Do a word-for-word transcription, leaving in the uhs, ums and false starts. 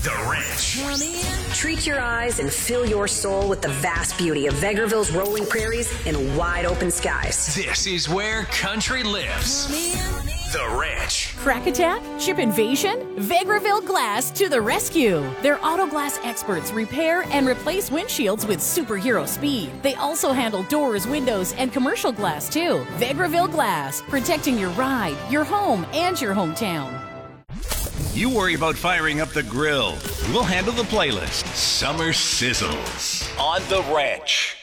The Ranch. Treat your eyes and fill your soul with the vast beauty of Vegreville's rolling prairies and wide open skies. This is where country lives. The Ranch. Crack attack? Chip invasion? Vegreville Glass to the rescue. Their auto glass experts repair and replace windshields with superhero speed. They also handle doors, windows, and commercial glass too. Vegreville Glass, protecting your ride, your home, and your hometown. You worry about firing up the grill. We'll handle the playlist. Summer Sizzles on The Ranch.